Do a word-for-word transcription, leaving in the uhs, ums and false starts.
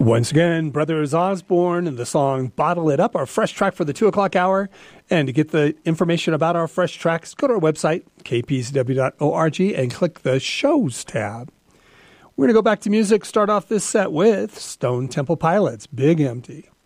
Once again, Brothers Osborne and the song Bottle It Up, our fresh track for the two o'clock hour. And to get the information about our fresh tracks, go to our website, k p c w dot org, and click the Shows tab. We're going to go back to music, start off this set with Stone Temple Pilots, Big Empty.